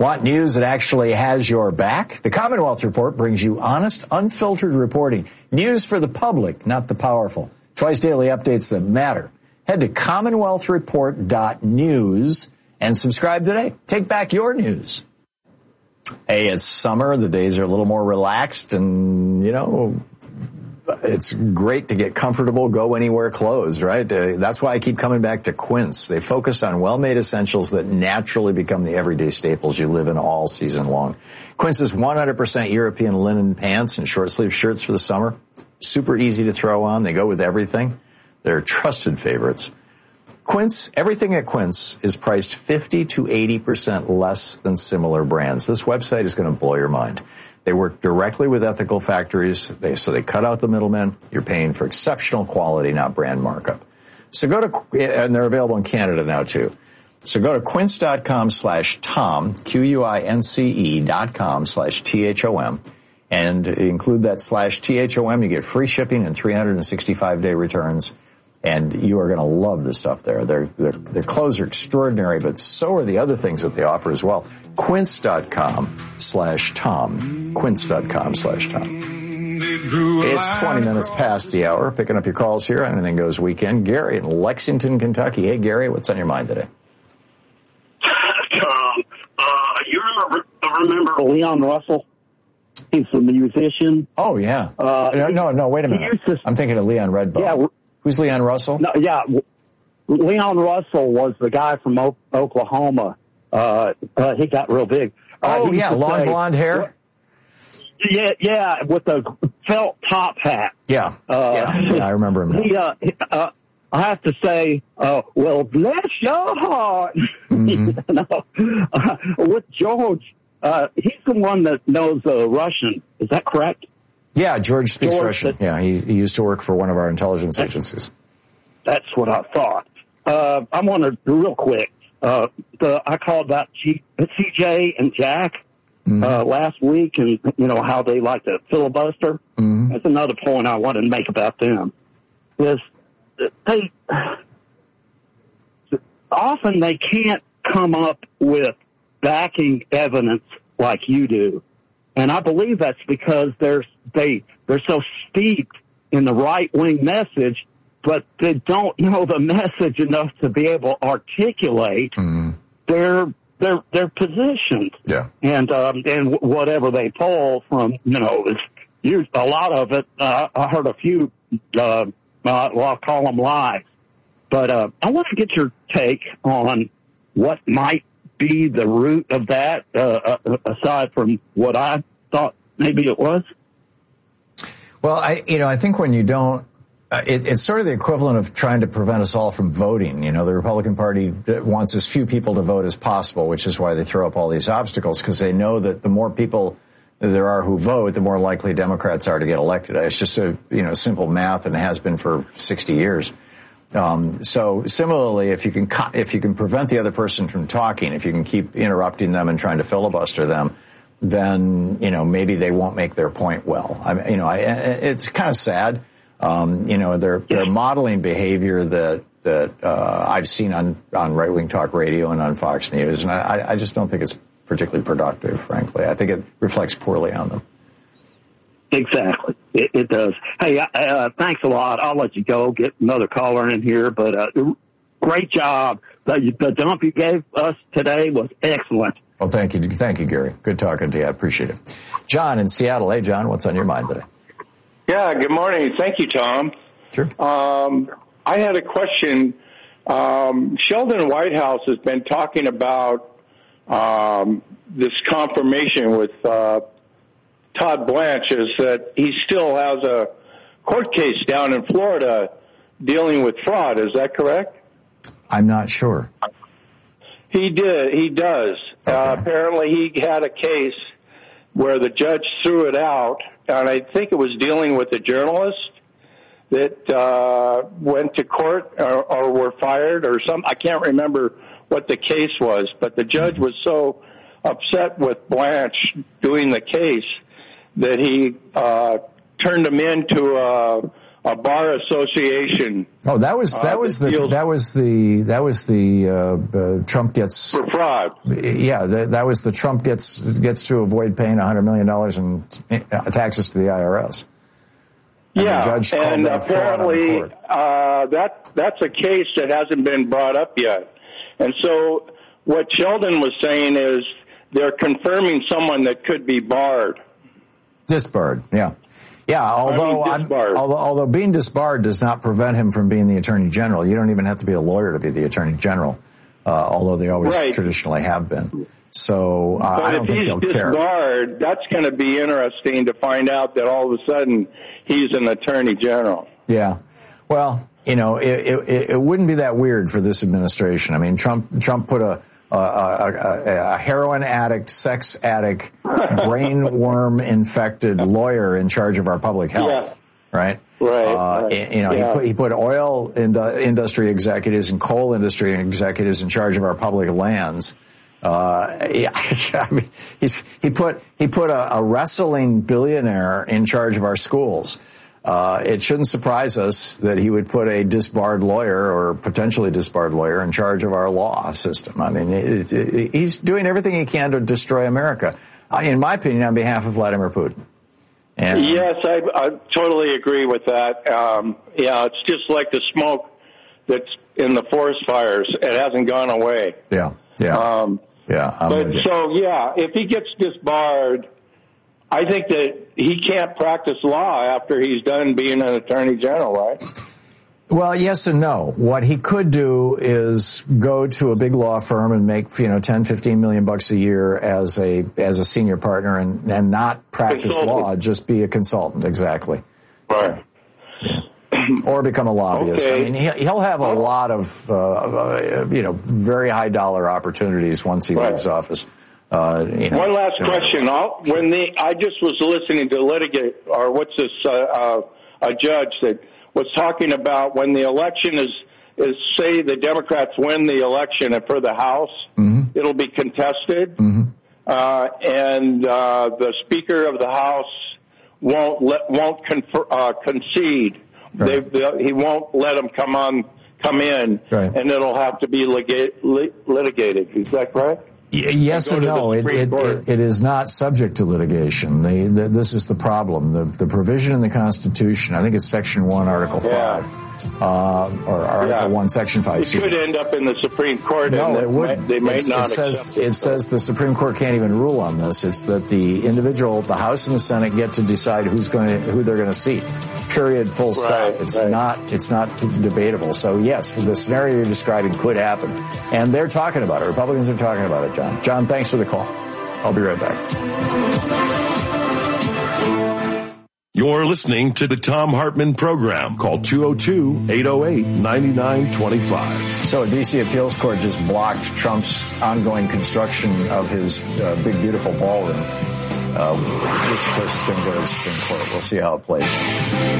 Want news that actually has your back? The Commonwealth Report brings you honest, unfiltered reporting. News for the public, not the powerful. Twice daily updates that matter. Head to commonwealthreport.news and subscribe today. Take back your news. Hey, it's summer. The days are a little more relaxed and, it's great to get comfortable, go anywhere clothes, right? That's why I keep coming back to Quince. They focus on well-made essentials that naturally become the everyday staples you live in all season long. Quince's 100% European linen pants and short-sleeve shirts for the summer. Super easy to throw on. They go with everything. They're trusted favorites. Quince, everything at Quince is priced 50 to 80% less than similar brands. This website is going to blow your mind. They work directly with ethical factories, so they cut out the middlemen. You're paying for exceptional quality, not brand markup. So and they're available in Canada now too. So go to quince.com/Tom, QUINCE.com/THOM, and include that /THOM. You get free shipping and 365-day returns. And you are going to love the stuff there. Their clothes are extraordinary, but so are the other things that they offer as well. Quince.com/Tom. Quince.com/Tom. It's 20 minutes past the hour. Picking up your calls here on Anything Goes Weekend. Gary in Lexington, Kentucky. Hey, Gary, what's on your mind today? Tom, you remember Leon Russell? He's a musician. Oh, yeah. No, wait a minute. I'm thinking of Leon Redbone. Yeah. Who's Leon Russell? No, yeah, Leon Russell was the guy from Oklahoma. He got real big. Long blonde hair? Yeah, with the felt top hat. Yeah, I remember him now. I have to say, well, bless your heart. Mm-hmm. With George, he's the one that knows Russian. Is that correct? Yeah, George speaks Russian. Yeah, he used to work for one of our intelligence agencies. That's what I thought. I want to, real quick, I called about CJ and Jack last week, and how they like to filibuster. Mm-hmm. That's another point I wanted to make about them. Is they can't come up with backing evidence like you do. And I believe that's because they're so steeped in the right-wing message, but they don't know the message enough to be able to articulate their positions. Yeah. And whatever they pull from, a lot of it. I heard a few. I'll call them lies. But I want to get your take on what might be the root of that, aside from what I thought maybe it was? Well, I think when you don't, it's sort of the equivalent of trying to prevent us all from voting. The Republican Party wants as few people to vote as possible, which is why they throw up all these obstacles, because they know that the more people there are who vote, the more likely Democrats are to get elected. It's just simple math, and it has been for 60 years. So similarly, if you can prevent the other person from talking, if you can keep interrupting them and trying to filibuster them, then, maybe they won't make their point well. It's kind of sad. They're modeling behavior that I've seen on right-wing talk radio and on Fox News. And I just don't think it's particularly productive, frankly. I think it reflects poorly on them. Exactly. It does. Hey, thanks a lot. I'll let you go, get another caller in here, but great job. The dump you gave us today was excellent. Well, thank you, Gary. Good talking to you. I appreciate it. John in Seattle. Hey, John, what's on your mind today? Yeah, good morning. Thank you, Tom. Sure. I had a question. Sheldon Whitehouse has been talking about this confirmation with Todd Blanche, is that he still has a court case down in Florida dealing with fraud. Is that correct? I'm not sure. He does. Okay. Apparently he had a case where the judge threw it out, and I think it was dealing with a journalist that went to court or were fired or something. I can't remember what the case was, but the judge was so upset with Blanche doing the case that he turned him into a bar association. Oh, that was the Trump gets for fraud. Yeah, that was the Trump gets to avoid paying $100 million in taxes to the IRS. And yeah, the judge and apparently that's a case that hasn't been brought up yet. And so what Sheldon was saying is they're confirming someone that could be barred. Disbarred, yeah. Yeah, although being disbarred does not prevent him from being the Attorney General. You don't even have to be a lawyer to be the Attorney General, although they always traditionally have been. So I don't think he'll care. But if he's disbarred, that's going to be interesting to find out that all of a sudden he's an Attorney General. Yeah. Well, it wouldn't be that weird for this administration. I mean, Trump put a heroin addict, sex addict, brain worm infected lawyer in charge of our public health, right? Right. He put oil industry executives and coal industry executives in charge of our public lands. I mean, he put a wrestling billionaire in charge of our schools. It shouldn't surprise us that he would put a disbarred lawyer or potentially disbarred lawyer in charge of our law system. I mean, he's doing everything he can to destroy America, in my opinion, on behalf of Vladimir Putin. And, yes, I totally agree with that. It's just like the smoke that's in the forest fires. It hasn't gone away. Yeah. If he gets disbarred, I think that he can't practice law after he's done being an Attorney General, right? Well, yes and no. What he could do is go to a big law firm and make, $10-15 million bucks a year as a senior partner and not practice law, just be a consultant. Exactly. Right. Or become a lobbyist. Okay. I mean, he'll have a lot of, very high dollar opportunities once he leaves office. One last question. I just was listening to a judge that was talking about when the election is say the Democrats win the election and for the House, it'll be contested, and the Speaker of the House won't concede. Right. He won't let them come in, and it'll have to be litigated. Is that correct? Yes and no. It is not subject to litigation. This is the problem. The provision in the Constitution, I think it's Section 1, Article 5, or Article 1, Section 5. It could end up in the Supreme Court. No, it wouldn't. It says the Supreme Court can't even rule on this. It's that the House and the Senate get to decide who they're going to seat. Period. Full stop. It's not debatable. So yes, the scenario you're describing could happen, and they're talking about it. Republicans are talking about it. John, thanks for the call. I'll be right back. You're listening to the Thom Hartmann Program. Call 202-808-9925. So a D.C. appeals court just blocked Trump's ongoing construction of his big, beautiful ballroom. This, of course, is going to go to the Supreme Court. We'll see how it plays.